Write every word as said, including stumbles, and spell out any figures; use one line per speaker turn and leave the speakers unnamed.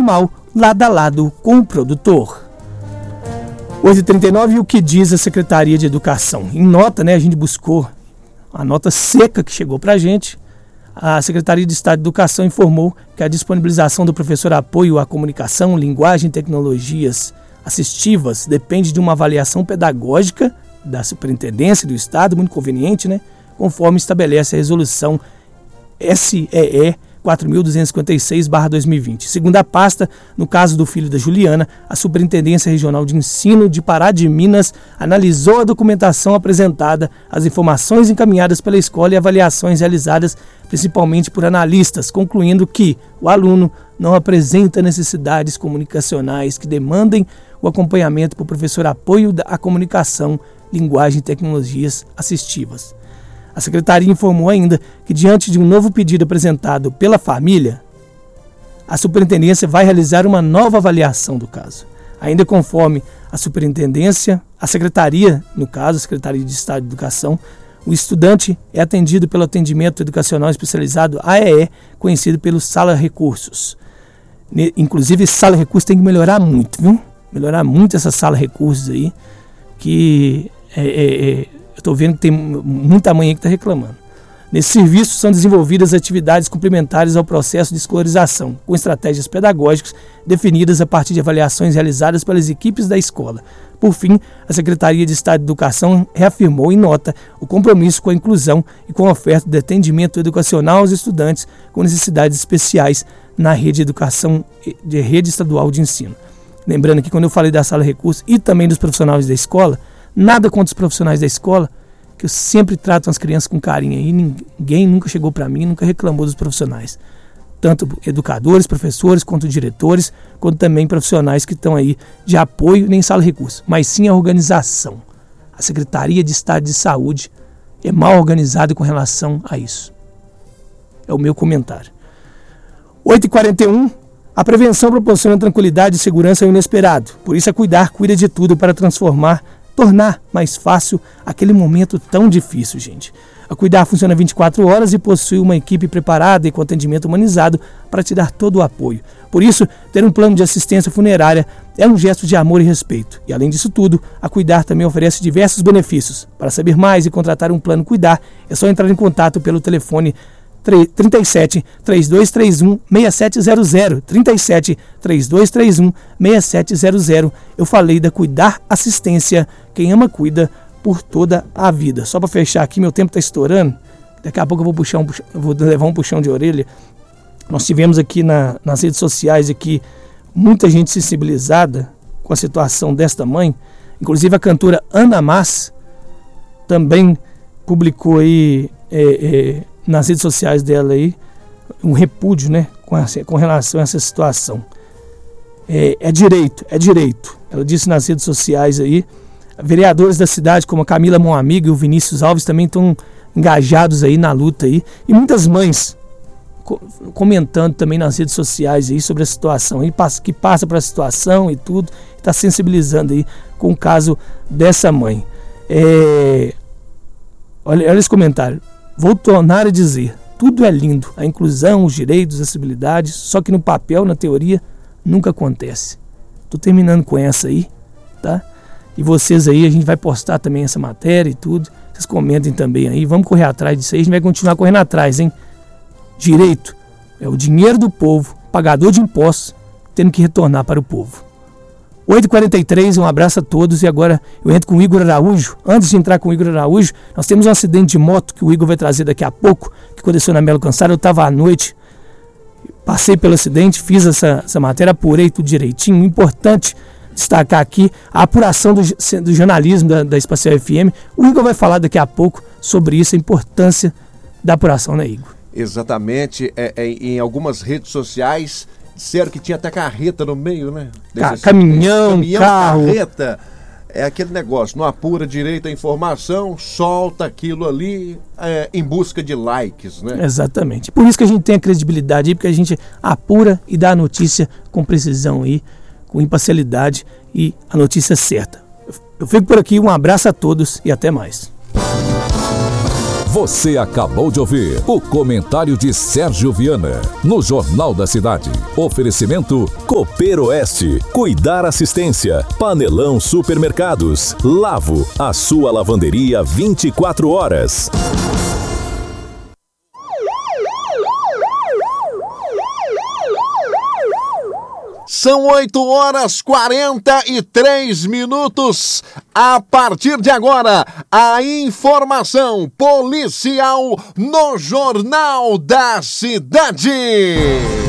normal, lado a lado com o produtor. oito e trinta e nove, e o que diz a Secretaria de Educação? Em nota, né, a gente buscou a nota seca que chegou para a gente. A Secretaria de Estado de Educação informou que a disponibilização do professor apoio à comunicação, linguagem e tecnologias assistivas depende de uma avaliação pedagógica da Superintendência do Estado, muito conveniente, né, conforme estabelece a resolução S E E quatro mil duzentos e cinquenta e seis barra dois mil e vinte. Segundo a pasta, no caso do filho da Juliana, a Superintendência Regional de Ensino de Pará de Minas analisou a documentação apresentada, as informações encaminhadas pela escola e avaliações realizadas principalmente por analistas, concluindo que o aluno não apresenta necessidades comunicacionais que demandem o acompanhamento por professor apoio à comunicação, linguagem e tecnologias assistivas. A Secretaria informou ainda que, diante de um novo pedido apresentado pela família, a Superintendência vai realizar uma nova avaliação do caso. Ainda conforme a Superintendência, a Secretaria, no caso, a Secretaria de Estado de Educação, o estudante é atendido pelo Atendimento Educacional Especializado A E E, conhecido pelo Sala Recursos. Inclusive, esse Sala Recursos tem que melhorar muito, viu? Melhorar muito essa Sala Recursos aí, que é... é, é eu estou vendo que tem muita mãe aí que está reclamando. Nesse serviço são desenvolvidas atividades complementares ao processo de escolarização, com estratégias pedagógicas definidas a partir de avaliações realizadas pelas equipes da escola. Por fim, a Secretaria de Estado de Educação reafirmou em nota o compromisso com a inclusão e com a oferta de atendimento educacional aos estudantes com necessidades especiais na rede de educação de rede estadual de ensino. Lembrando que quando eu falei da sala de recursos e também dos profissionais da escola, nada contra os profissionais da escola, que eu sempre trato as crianças com carinho. E ninguém nunca chegou para mim, nunca reclamou dos profissionais. Tanto educadores, professores, quanto diretores, quanto também profissionais que estão aí de apoio, nem sala de recursos, mas sim a organização. A Secretaria de Estado de Saúde é mal organizada com relação a isso. É o meu comentário. oito e quarenta e um, a prevenção proporciona tranquilidade e segurança ao inesperado. Por isso é cuidar, cuida de tudo para transformar tornar mais fácil aquele momento tão difícil, gente. A Cuidar funciona vinte e quatro horas e possui uma equipe preparada e com atendimento humanizado para te dar todo o apoio. Por isso, ter um plano de assistência funerária é um gesto de amor e respeito. E além disso tudo, a Cuidar também oferece diversos benefícios. Para saber mais e contratar um plano Cuidar, é só entrar em contato pelo telefone trinta e sete, três dois três um, seis sete zero zero, trinta e sete, três dois três um, seis sete zero zero. Eu falei da Cuidar Assistência, quem ama cuida por toda a vida. Só para fechar aqui, meu tempo está estourando, daqui a pouco eu vou, puxar um, eu vou levar um puxão de orelha. Nós tivemos aqui na, nas redes sociais aqui, muita gente sensibilizada com a situação desta mãe, inclusive a cantora Ana Mas também publicou aí... É, é, nas redes sociais dela aí, um repúdio, né, com, essa, com relação a essa situação. É, é direito, é direito. Ela disse nas redes sociais aí, vereadores da cidade como a Camila Monamigo e o Vinícius Alves também estão engajados aí na luta aí, e muitas mães co- comentando também nas redes sociais aí sobre a situação, aí, que passa por a situação e tudo, está sensibilizando aí com o caso dessa mãe. É, olha, olha esse comentário. Vou tornar a dizer, tudo é lindo, a inclusão, os direitos, as acessibilidades, só que no papel, na teoria, nunca acontece. Estou terminando com essa aí, tá? E vocês aí, a gente vai postar também essa matéria e tudo, vocês comentem também aí, vamos correr atrás disso aí, a gente vai continuar correndo atrás, hein? Direito é o dinheiro do povo, pagador de impostos, tendo que retornar para o povo. oito e quarenta e três, um abraço a todos, e agora eu entro com o Igor Araújo. Antes de entrar com o Igor Araújo, nós temos um acidente de moto que o Igor vai trazer daqui a pouco, que aconteceu na Melo Cansado. Eu estava à noite, passei pelo acidente, fiz essa, essa matéria, apurei tudo direitinho. Importante destacar aqui a apuração do, do jornalismo da, da Espacial F M. O Igor vai falar daqui a pouco sobre isso, a importância da apuração, né, Igor?
Exatamente, é, é, em algumas redes sociais disseram que tinha até carreta no meio, né?
Ca- caminhão,
caminhão,
carro.
Carreta. É aquele negócio, não apura direito a informação, solta aquilo ali é, em busca de likes, né?
Exatamente. Por isso que a gente tem a credibilidade aí, porque a gente apura e dá a notícia com precisão aí, com imparcialidade e a notícia certa. Eu fico por aqui, um abraço a todos e até mais.
Você acabou de ouvir o comentário de Sérgio Viana no Jornal da Cidade. Oferecimento Cooper Oeste, Cuidar Assistência, Panelão Supermercados, Lavo, a sua lavanderia vinte e quatro horas.
São oito horas quarenta e três minutos. A partir de agora, a informação policial no Jornal da Cidade.